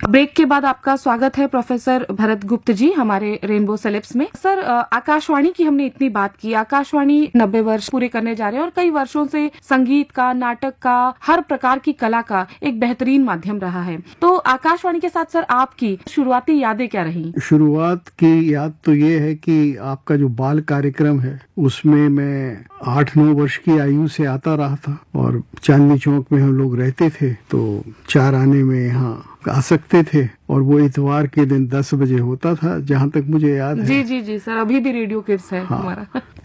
Break के बाद आपका स्वागत है प्रोफेसर भरत गुप्त जी हमारे रेनबो सेलेब्स में। सर, आकाशवाणी की हमने इतनी बात की, आकाशवाणी 90 वर्ष पूरे करने जा रहे हैं और कई वर्षों से संगीत का, नाटक का, हर प्रकार की कला का एक बेहतरीन माध्यम रहा है। तो आकाशवाणी के साथ सर आपकी शुरुआती यादें क्या रही? शुरुआत की याद तो ये है कि आपका जो बाल कार्यक्रम है उसमें मैं 8-9 वर्ष की आयु से आता रहा था और चांदनी चौक में हम लोग रहते थे, तो 4 आने में यहाँ आ सकते थे और वो इतवार के दिन 10 बजे होता था, जहाँ तक मुझे याद है। जी जी जी सर, अभी भी रेडियो किड्स है हमारा।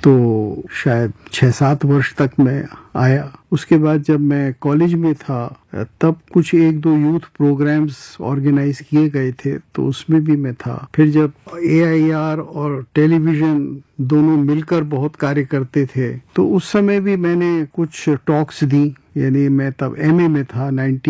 तो शायद 6-7 वर्ष तक मैं आया। उसके बाद जब मैं कॉलेज में था तब कुछ 1-2 यूथ प्रोग्राम्स ऑर्गेनाइज किए गए थे, तो उसमें भी मैं था। फिर जब AIR और टेलीविजन दोनों मिलकर बहुत कार्य करते थे, तो उस समय भी मैंने कुछ टॉक्स दी। यानी मैं तब MA में था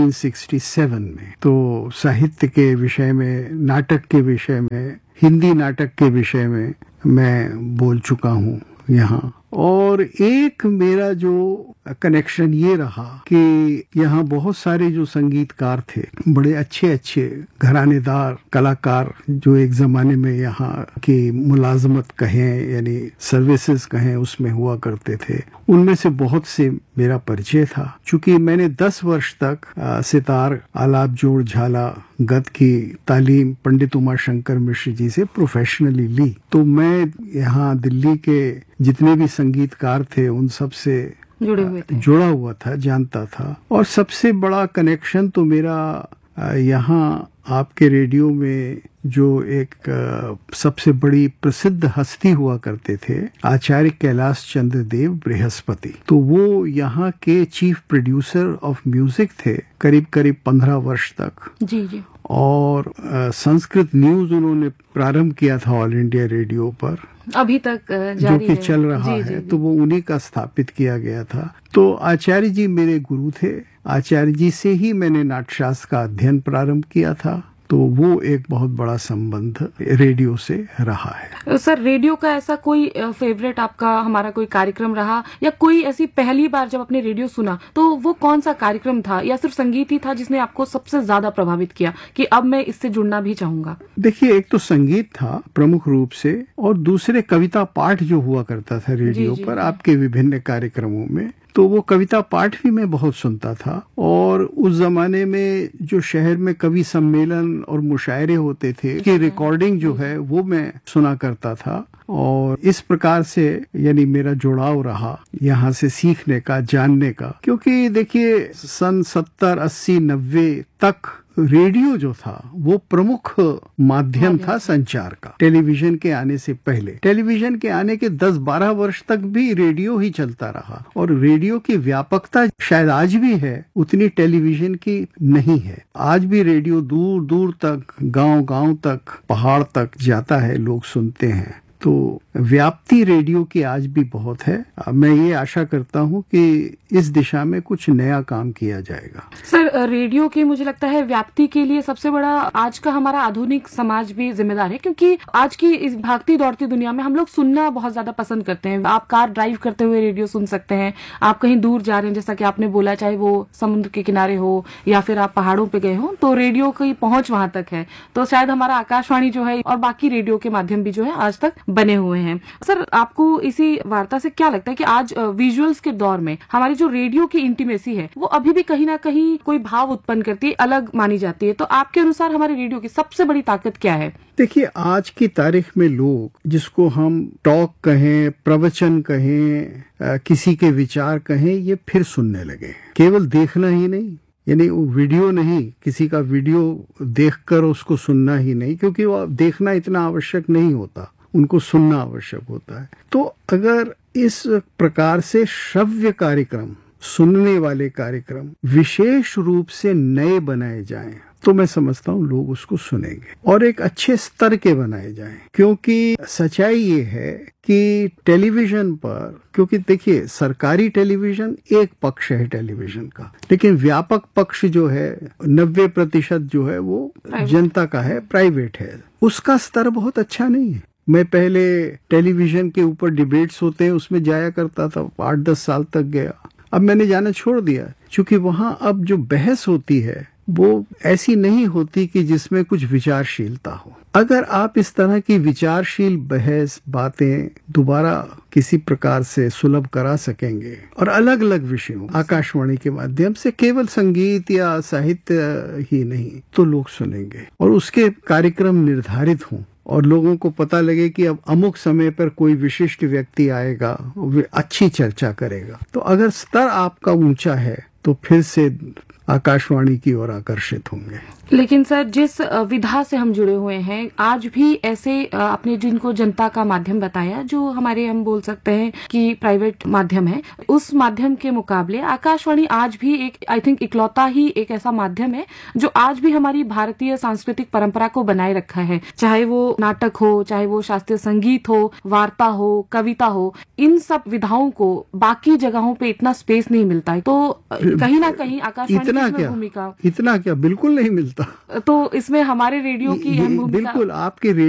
1967 में, तो साहित्य के विषय में, नाटक के विषय में, हिंदी नाटक के विषय में मैं बोल चुका हूँ यहाँ। और एक मेरा जो कनेक्शन ये रहा कि यहाँ बहुत सारे जो संगीतकार थे, बड़े अच्छे अच्छे घरानेदार कलाकार जो एक जमाने में यहाँ की मुलाजमत कहें यानी सर्विसेज कहें उसमें हुआ करते थे, उनमें से बहुत से मेरा परिचय था। चूंकि मैंने 10 वर्ष तक सितार, आलाप, जोड़, झाला, गद की तालीम पंडित उमा शंकर मिश्र जी से प्रोफेशनली ली, तो मैं यहाँ दिल्ली के जितने भी संगीतकार थे उन सब से जुड़ा हुआ था, जानता था। और सबसे बड़ा कनेक्शन तो मेरा यहाँ आपके रेडियो में जो एक सबसे बड़ी प्रसिद्ध हस्ती हुआ करते थे, आचार्य कैलाश चंद्र देव बृहस्पति, तो वो यहाँ के चीफ प्रोड्यूसर ऑफ म्यूजिक थे करीब 15 वर्ष तक। जी जी। और संस्कृत न्यूज उन्होंने प्रारंभ किया था ऑल इंडिया रेडियो पर, अभी तक जारी जो कि चल रहा है। तो वो उन्हीं का स्थापित किया गया था। तो आचार्य जी मेरे गुरु थे। आचार्य जी से ही मैंने नाट्यशास्त्र का अध्ययन प्रारंभ किया था, तो वो एक बहुत बड़ा संबंध रेडियो से रहा है। सर, रेडियो का ऐसा कोई फेवरेट आपका हमारा कोई कार्यक्रम रहा, या कोई ऐसी पहली बार जब आपने रेडियो सुना तो वो कौन सा कार्यक्रम था, या सिर्फ संगीत ही था जिसने आपको सबसे ज्यादा प्रभावित किया कि अब मैं इससे जुड़ना भी चाहूंगा? देखिए, एक तो संगीत था प्रमुख रूप से, और दूसरे कविता पाठ जो हुआ करता था रेडियो पर आपके विभिन्न कार्यक्रमों में, तो वो कविता पाठ भी मैं बहुत सुनता था। और उस जमाने में जो शहर में कवि सम्मेलन और मुशायरे होते थे कि रिकॉर्डिंग जो है वो मैं सुना करता था। और इस प्रकार से यानी मेरा जुड़ाव रहा यहाँ से सीखने का, जानने का। क्योंकि देखिए सन 70, 80, 90 तक रेडियो जो था वो प्रमुख माध्यम था संचार का, टेलीविजन के आने से पहले। टेलीविजन के आने के 10-12 वर्ष तक भी रेडियो ही चलता रहा, और रेडियो की व्यापकता शायद आज भी है, उतनी टेलीविजन की नहीं है। आज भी रेडियो दूर दूर तक, गांव-गांव तक, पहाड़ तक जाता है, लोग सुनते हैं। तो व्याप्ति रेडियो की आज भी बहुत है। मैं ये आशा करता हूँ कि इस दिशा में कुछ नया काम किया जाएगा। सर, रेडियो की मुझे लगता है व्याप्ति के लिए सबसे बड़ा आज का हमारा आधुनिक समाज भी जिम्मेदार है, क्योंकि आज की इस भागती दौड़ती दुनिया में हम लोग सुनना बहुत ज्यादा पसंद करते हैं। आप कार ड्राइव करते हुए रेडियो सुन सकते हैं, आप कहीं दूर जा रहे हैं जैसा कि आपने बोला, चाहे वो समुद्र के किनारे हो या फिर आप पहाड़ों पे गए हो, तो रेडियो की पहुंच वहां तक है। तो शायद हमारा आकाशवाणी जो है और बाकी रेडियो के माध्यम भी जो है आज तक बने हुए हैं। सर, आपको इसी वार्ता से क्या लगता है कि आज विजुअल्स के दौर में हमारी जो रेडियो की इंटीमेसी है वो अभी भी कहीं ना कहीं कोई भाव उत्पन्न करती है, अलग मानी जाती है? तो आपके अनुसार हमारे रेडियो की सबसे बड़ी ताकत क्या है? देखिए, आज की तारीख में लोग जिसको हम टॉक कहें, प्रवचन कहें, किसी के विचार कहें, ये फिर सुनने लगे। केवल देखना ही नहीं, यानी वीडियो नहीं, किसी का वीडियो देखकर उसको सुनना ही नहीं, क्योंकि वो देखना इतना आवश्यक नहीं होता, उनको सुनना आवश्यक होता है। तो अगर इस प्रकार से श्रव्य कार्यक्रम, सुनने वाले कार्यक्रम विशेष रूप से नए बनाए जाएं, तो मैं समझता हूँ लोग उसको सुनेंगे, और एक अच्छे स्तर के बनाए जाएं। क्योंकि सच्चाई ये है कि टेलीविजन पर, क्योंकि देखिए सरकारी टेलीविजन एक पक्ष है टेलीविजन का, लेकिन व्यापक पक्ष जो है 90% जो है वो जनता का है, प्राइवेट है। उसका स्तर बहुत अच्छा नहीं है। मैं पहले टेलीविजन के ऊपर डिबेट्स होते हैं उसमें जाया करता था, 8-10 साल तक गया। अब मैंने जाना छोड़ दिया, क्योंकि वहां अब जो बहस होती है वो ऐसी नहीं होती कि जिसमें कुछ विचारशीलता हो। अगर आप इस तरह की विचारशील बहस बातें दोबारा किसी प्रकार से सुलभ करा सकेंगे और अलग अलग विषयों आकाशवाणी के माध्यम से, केवल संगीत या साहित्य ही नहीं, तो लोग सुनेंगे और उसके कार्यक्रम निर्धारित हों और लोगों को पता लगे कि अब अमुक समय पर कोई विशिष्ट व्यक्ति आएगा, वो अच्छी चर्चा करेगा। तो अगर स्तर आपका ऊंचा है तो फिर से आकाशवाणी की ओर आकर्षित होंगे। लेकिन सर, जिस विधा से हम जुड़े हुए हैं, आज भी ऐसे आपने जिनको जनता का माध्यम बताया, जो हमारे हम बोल सकते हैं कि प्राइवेट माध्यम है, उस माध्यम के मुकाबले आकाशवाणी आज भी एक, आई थिंक इकलौता ही एक ऐसा माध्यम है जो आज भी हमारी भारतीय सांस्कृतिक परंपरा को बनाए रखा है। चाहे वो नाटक हो, चाहे वो शास्त्रीय संगीत हो, वार्ता हो, कविता हो, इन सब विधाओं को बाकी जगहों पे इतना स्पेस नहीं मिलता है। तो कहीं ना कहीं आकाशवाणी की भूमिका इतना क्या बिल्कुल नहीं मिलता। तो इसमें हमारे रेडियो की अहम भूमिका। बिल्कुल, आपके